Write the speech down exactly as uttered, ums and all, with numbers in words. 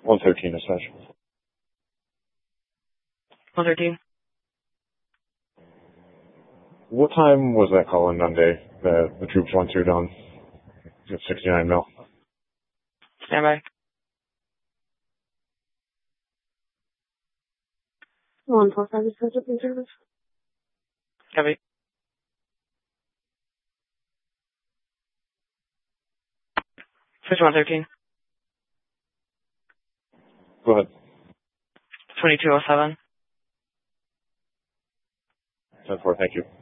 one thirteen dispatch. one thirteen. What time was that call on Monday that the troops went through down at sixty-nine mil? Stand by. one four five dispatch up in service. Copy. fifty-one thirteen. Go ahead. twenty-two oh seven. ten four, thank you.